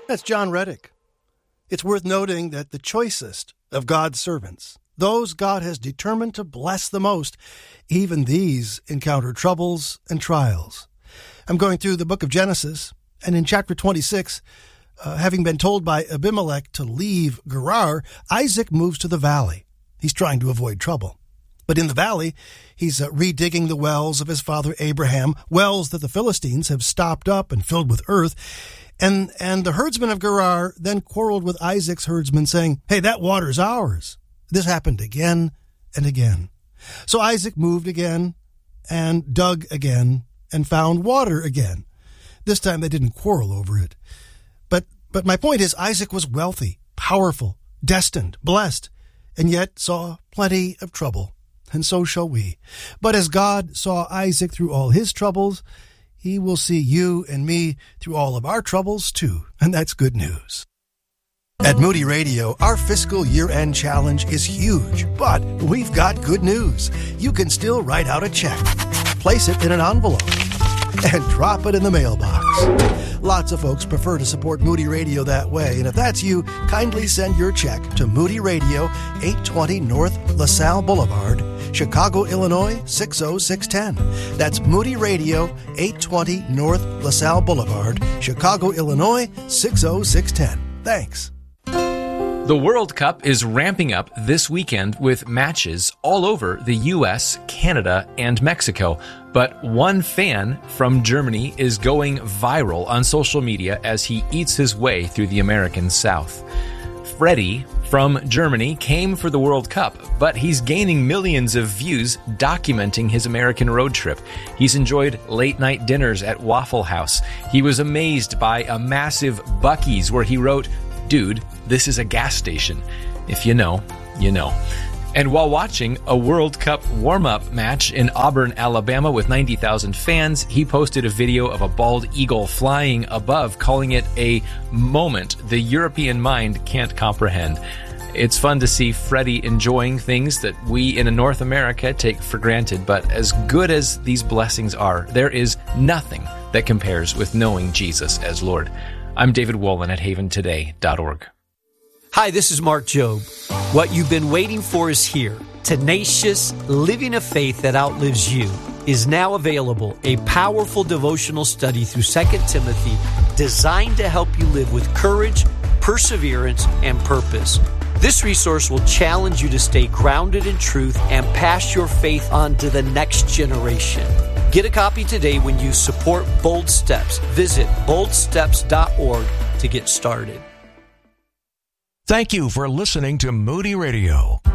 That's John Reddick. It's worth noting that the choicest of God's servants, those God has determined to bless the most, even these encounter troubles and trials. I'm going through the book of Genesis, and in chapter 26, having been told by Abimelech to leave Gerar, Isaac moves to the valley. He's trying to avoid trouble. But in the valley, he's redigging the wells of his father Abraham, wells that the Philistines have stopped up and filled with earth. And the herdsmen of Gerar then quarreled with Isaac's herdsmen, saying, "Hey, that water's ours." This happened again and again. So Isaac moved again and dug again and found water again. This time they didn't quarrel over it. But my point is, Isaac was wealthy, powerful, destined, blessed, and yet saw plenty of trouble. And so shall we. But as God saw Isaac through all his troubles, he will see you and me through all of our troubles too. And that's good news. At Moody Radio, our fiscal year-end challenge is huge, but we've got good news. You can still write out a check, place it in an envelope, and drop it in the mailbox. Lots of folks prefer to support Moody Radio that way, and if that's you, kindly send your check to Moody Radio, 820 North LaSalle Boulevard, Chicago, Illinois, 60610. That's Moody Radio, 820 North LaSalle Boulevard, Chicago, Illinois, 60610. Thanks. The World Cup is ramping up this weekend with matches all over the U.S., Canada, and Mexico. But one fan from Germany is going viral on social media as he eats his way through the American South. Freddie from Germany came for the World Cup, but he's gaining millions of views documenting his American road trip. He's enjoyed late-night dinners at Waffle House. He was amazed by a massive Buc-ee's where he wrote, "Dude, this is a gas station. If you know, you know." And while watching a World Cup warm-up match in Auburn, Alabama with 90,000 fans, he posted a video of a bald eagle flying above, calling it a moment the European mind can't comprehend. It's fun to see Freddie enjoying things that we in North America take for granted, but as good as these blessings are, there is nothing that compares with knowing Jesus as Lord. I'm David Wolin at haventoday.org. Hi, this is Mark Jobe. What you've been waiting for is here. Tenacious Living a Faith That Outlives You is now available, a powerful devotional study through 2 Timothy designed to help you live with courage, perseverance, and purpose. This resource will challenge you to stay grounded in truth and pass your faith on to the next generation. Get a copy today when you support Bold Steps. Visit boldsteps.org to get started. Thank you for listening to Moody Radio.